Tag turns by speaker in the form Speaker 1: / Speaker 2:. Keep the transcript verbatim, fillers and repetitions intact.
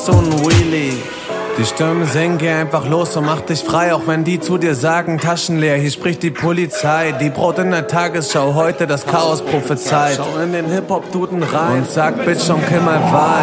Speaker 1: so ein Wheelie. Die Stürme singen, geh einfach los und mach dich frei, auch wenn die zu dir sagen, Taschen leer, hier spricht die Polizei. Die Brot in der Tagesschau, heute das Chaos prophezeit. Schau in den Hip-Hop-Duden rein und sag, Bitch, don't kill my vibe.